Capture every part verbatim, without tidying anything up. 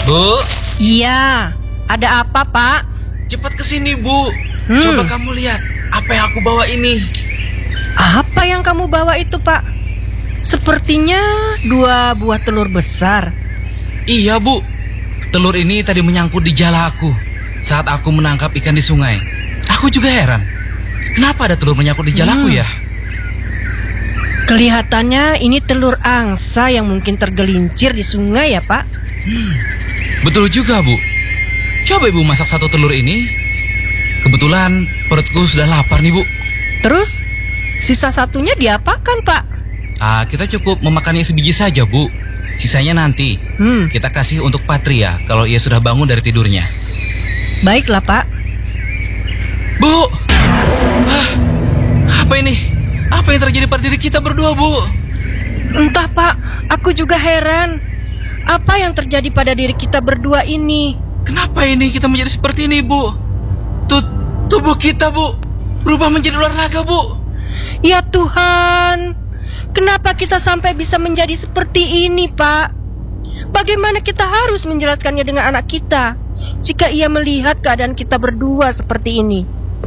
Bu? Iya, ada apa, Pak? Cepat kesini, Bu. Hmm. Coba kamu lihat apa yang aku bawa ini. Apa yang kamu bawa itu, Pak? Sepertinya dua buah telur besar. Iya, Bu. Telur ini tadi menyangkut di jala aku saat aku menangkap ikan di sungai. Aku juga heran, kenapa ada telur menyangkut di jalaku Hmm. ya? Kelihatannya ini telur angsa yang mungkin tergelincir di sungai ya, Pak. Hmm. Betul juga, Bu. Coba Ibu masak satu telur ini. Kebetulan perutku sudah lapar nih, Bu. Terus sisa satunya diapakan, Pak? Ah, kita cukup memakannya sebiji saja, Bu. Sisanya nanti Hmm, kita kasih untuk Patria kalau ia sudah bangun dari tidurnya. baiklah, Pak. Bu, ah, apa ini? Apa yang terjadi pada diri kita berdua, Bu? Entah, Pak. Aku juga heran. Apa yang terjadi pada diri kita berdua ini? Kenapa ini kita menjadi seperti ini, Bu? Tut, tubuh kita, Bu, berubah menjadi ular naga, Bu. Ya Tuhan, kenapa kita sampai bisa menjadi seperti ini, Pak? Bagaimana kita harus menjelaskannya dengan anak kita jika ia melihat keadaan kita berdua seperti ini?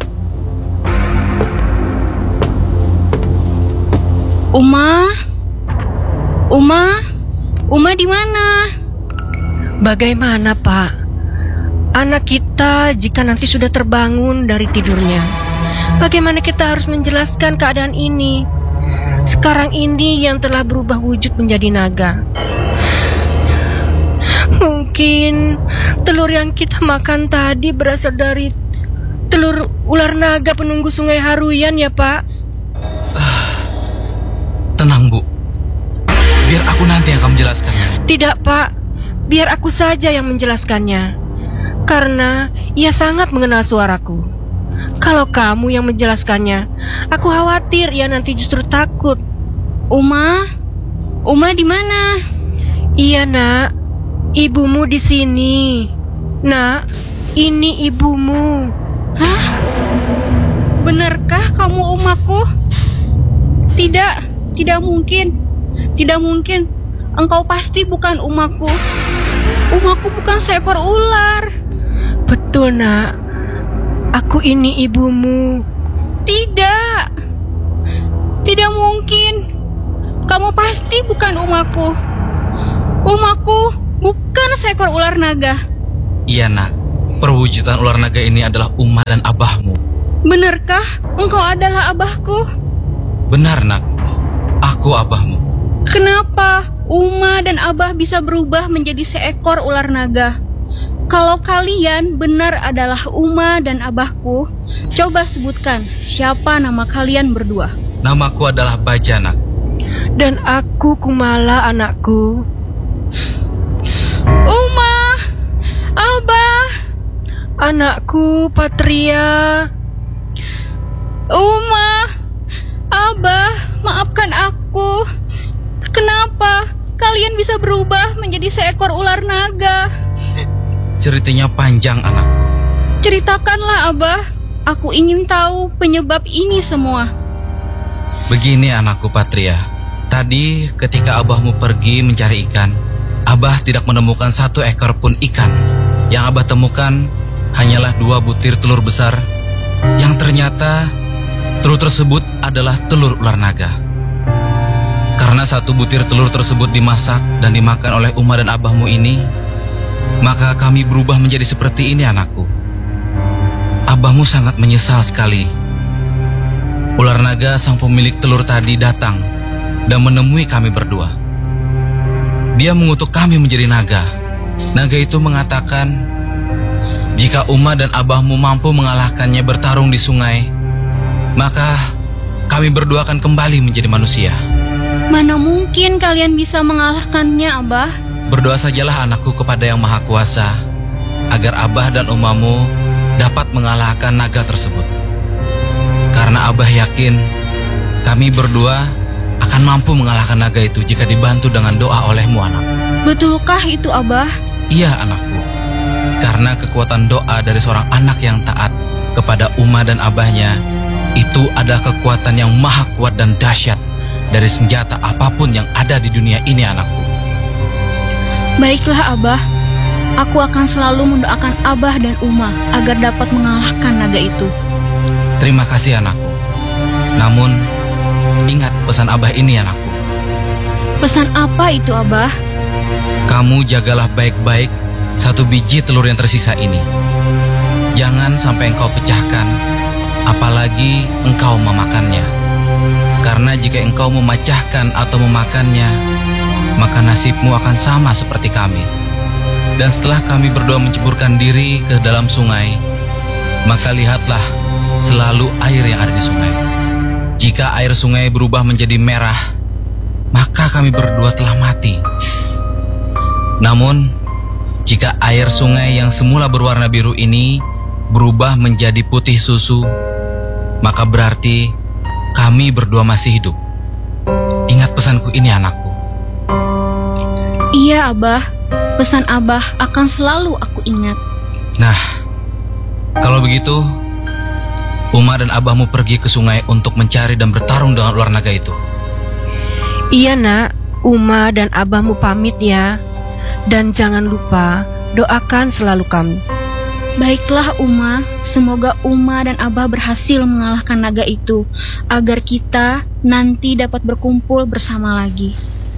Uma, Uma, Uma di mana? Bagaimana, Pak? Anak kita jika nanti sudah terbangun dari tidurnya, bagaimana kita harus menjelaskan keadaan ini? Sekarang ini yang telah berubah wujud menjadi naga. Mungkin telur yang kita makan tadi berasal dari telur ular naga penunggu sungai Haruyan ya, Pak? Tenang, Bu. Biar aku nanti yang akan menjelaskannya. Tidak, Pak. Biar aku saja yang menjelaskannya. Karena ia sangat mengenal suaraku. Kalau kamu yang menjelaskannya, aku khawatir ia nanti justru takut. Uma, Uma di mana? Iya, Nak. Ibumu di sini. Nak, ini ibumu. Hah? Benarkah kamu umaku? Tidak, tidak mungkin. Tidak mungkin. Engkau pasti bukan umaku. Umaku bukan seekor ular. Betul, Nak. Aku ini ibumu. Tidak. Tidak mungkin. Kamu pasti bukan umaku. Umaku bukan seekor ular naga. Iya, Nak. Perwujudan ular naga ini adalah Uma dan abahmu. Benarkah engkau adalah abahku? Benar, Nak. Aku abahmu. Kenapa Uma dan Abah bisa berubah menjadi seekor ular naga? Kalau kalian benar adalah Uma dan Abahku, coba sebutkan siapa nama kalian berdua. Namaku adalah Baja, Nak. Dan aku Kumala, anakku. Uma, Abah, Anakku Patria. Uma, Abah, maafkan aku. Kenapa kalian bisa berubah menjadi seekor ular naga? Ceritanya panjang, anakku. Ceritakanlah, Abah. Aku ingin tahu penyebab ini semua. Begini, anakku Patria. Tadi ketika abahmu pergi mencari ikan, Abah tidak menemukan satu ekor pun ikan. Yang Abah temukan hanyalah dua butir telur besar, yang ternyata telur tersebut adalah telur ular naga. Karena satu butir telur tersebut dimasak dan dimakan oleh Uma dan abahmu ini, maka kami berubah menjadi seperti ini, anakku. Abahmu sangat menyesal sekali. Ular naga sang pemilik telur tadi datang dan menemui kami berdua. Dia mengutuk kami menjadi naga. Naga itu mengatakan, jika Uma dan abahmu mampu mengalahkannya bertarung di sungai, maka kami berdua akan kembali menjadi manusia. Mana mungkin kalian bisa mengalahkannya, Abah? Berdoa sajalah anakku kepada Yang Maha Kuasa, agar Abah dan umamu dapat mengalahkan naga tersebut. Karena Abah yakin kami berdua akan mampu mengalahkan naga itu jika dibantu dengan doa olehmu, anak. Betulkah itu, Abah? Iya, anakku. Karena kekuatan doa dari seorang anak yang taat kepada Uma dan abahnya, itu adalah kekuatan yang maha kuat dan dahsyat dari senjata apapun yang ada di dunia ini, anakku. Baiklah, Abah. Aku akan selalu mendoakan Abah dan Uma agar dapat mengalahkan naga itu. Terima kasih anakku. Namun, ingat pesan Abah ini anakku. Pesan apa itu, Abah? Kamu jagalah baik-baik satu biji telur yang tersisa ini. Jangan sampai engkau pecahkan, apalagi engkau memakannya. Karena jika engkau memecahkan atau memakannya, maka nasibmu akan sama seperti kami. Dan setelah kami berdua menceburkan diri ke dalam sungai, maka lihatlah selalu air yang ada di sungai. Jika air sungai berubah menjadi merah, maka kami berdua telah mati. Namun, jika air sungai yang semula berwarna biru ini berubah menjadi putih susu, maka berarti kami berdua masih hidup. Ingat pesanku ini anakku. Iya, Abah. Pesan Abah akan selalu aku ingat. Nah, kalau begitu, Uma dan Abahmu pergi ke sungai untuk mencari dan bertarung dengan ular naga itu. Iya nak, Uma dan Abahmu pamit ya. Dan jangan lupa doakan selalu kami. Baiklah Uma, semoga Uma dan Abah berhasil mengalahkan naga itu, agar kita nanti dapat berkumpul bersama lagi.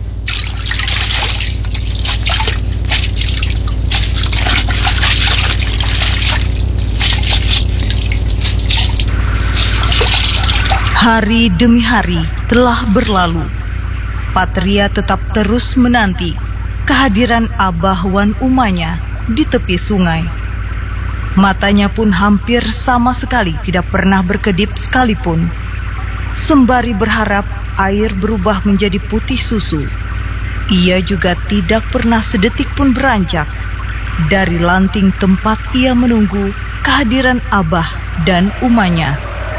Hari demi hari telah berlalu. Patria tetap terus menanti kehadiran Abah Wan Umanya di tepi sungai. Matanya pun hampir sama sekali tidak pernah berkedip sekalipun. Sembari berharap air berubah menjadi putih susu, ia juga tidak pernah sedetik pun beranjak dari lanting tempat ia menunggu kehadiran Abah dan Umanya.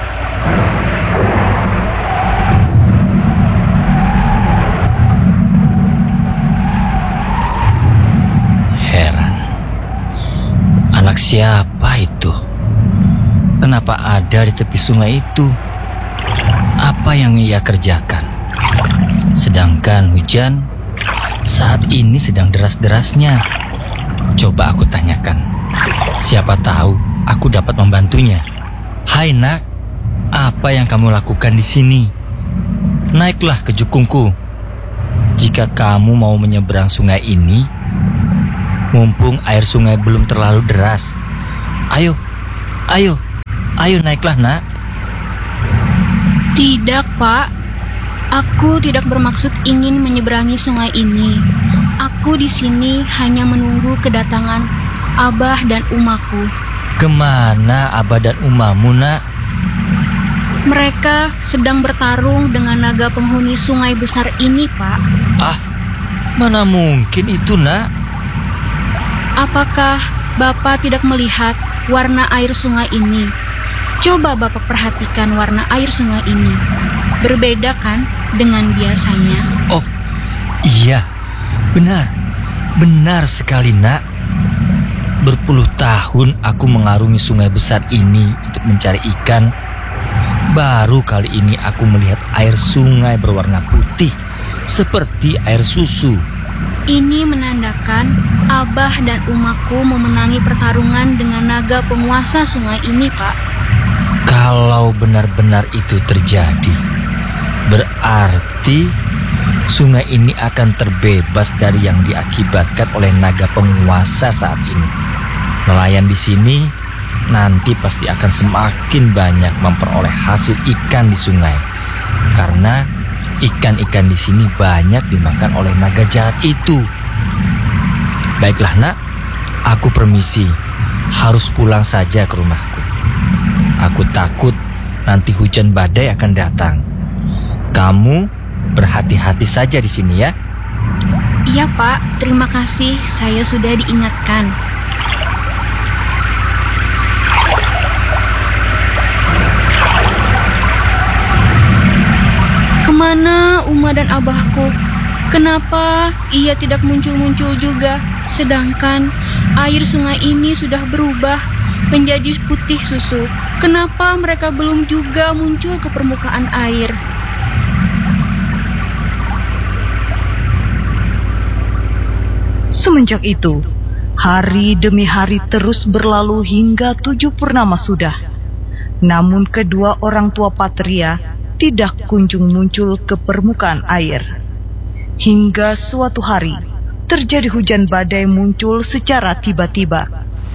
Anak siapa itu? Kenapa ada di tepi sungai itu? Apa yang ia kerjakan? Sedangkan hujan saat ini sedang deras-derasnya. Coba aku tanyakan. Siapa tahu aku dapat membantunya. Hai nak, apa yang kamu lakukan di sini? Naiklah ke jukungku. Jika kamu mau menyeberang sungai ini, mumpung air sungai belum terlalu deras. Ayo, ayo, ayo naiklah nak. Tidak Pak, aku tidak bermaksud ingin menyeberangi sungai ini. Aku di sini hanya menunggu kedatangan Abah dan Umaku. Kemana Abah dan Umamu nak? Mereka sedang bertarung dengan naga penghuni sungai besar ini Pak. Ah, mana mungkin itu nak? Apakah Bapak tidak melihat warna air sungai ini? Coba Bapak perhatikan warna air sungai ini. Berbeda kan dengan biasanya? Oh, iya. Benar. Benar sekali, nak. Berpuluh tahun aku mengarungi sungai besar ini untuk mencari ikan. Baru kali ini aku melihat air sungai berwarna putih seperti air susu. Ini menandakan Abah dan Umaku memenangi pertarungan dengan naga penguasa sungai ini, Pak. Kalau benar-benar itu terjadi, berarti sungai ini akan terbebas dari yang diakibatkan oleh naga penguasa saat ini. Nelayan di sini nanti pasti akan semakin banyak memperoleh hasil ikan di sungai, karena ikan-ikan di sini banyak dimakan oleh naga jahat itu. Baiklah nak, aku permisi, harus pulang saja ke rumahku. Aku takut nanti hujan badai akan datang. Kamu berhati-hati saja di sini ya. Iya Pak, terima kasih, saya sudah diingatkan. Kemana Uma dan Abahku? Kenapa ia tidak muncul-muncul juga? Sedangkan air sungai ini sudah berubah menjadi putih susu. Kenapa mereka belum juga muncul ke permukaan air? Semenjak itu, Hari demi hari terus berlalu hingga tujuh purnama sudah. Namun kedua orang tua Patria tidak kunjung muncul ke permukaan air. Hingga suatu hari, terjadi hujan badai muncul secara tiba-tiba.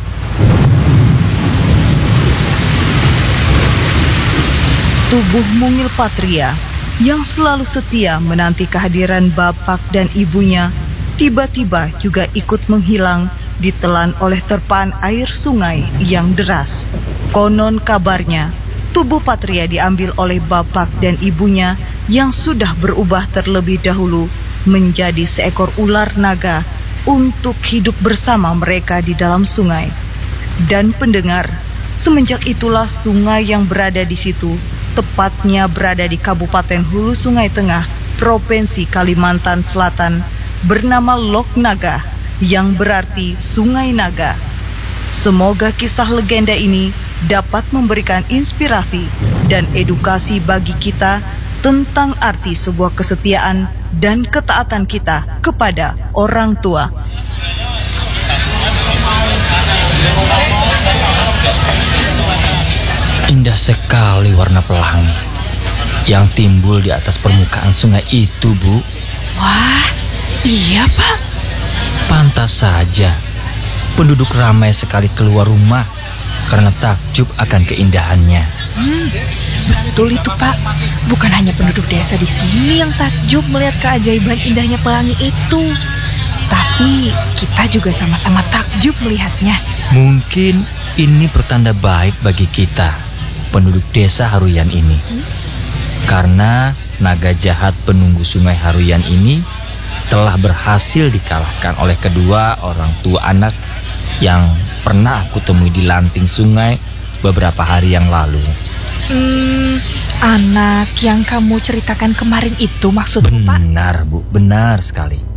Tubuh mungil Patria yang selalu setia menanti kehadiran bapak dan ibunya tiba-tiba juga ikut menghilang, ditelan oleh terpaan air sungai yang deras. Konon kabarnya, tubuh Patria diambil oleh bapak dan ibunya yang sudah berubah terlebih dahulu menjadi seekor ular naga untuk hidup bersama mereka di dalam sungai. Dan pendengar, semenjak itulah sungai yang berada di situ, tepatnya berada di Kabupaten Hulu Sungai Tengah, Provinsi Kalimantan Selatan, bernama Lok Naga, yang berarti Sungai Naga. Semoga kisah legenda ini dapat memberikan inspirasi dan edukasi bagi kita tentang arti sebuah kesetiaan dan ketaatan kita kepada orang tua. Indah sekali warna pelangi yang timbul di atas permukaan sungai itu, Bu. Wah, iya Pak. Pantas saja penduduk ramai sekali keluar rumah karena takjub akan keindahannya. Hmm, betul itu Pak. Bukan hanya penduduk desa di sini yang takjub melihat keajaiban indahnya pelangi itu, tapi kita juga sama-sama takjub melihatnya. Mungkin ini pertanda baik bagi kita, penduduk desa Haruyan ini. Hmm? Karena naga jahat penunggu sungai Haruyan ini telah berhasil dikalahkan oleh kedua orang tua anak yang pernah aku temui di lanting sungai beberapa hari yang lalu. Hmm, anak yang kamu ceritakan kemarin itu maksudmu, Pak? Benar, Bu, benar sekali.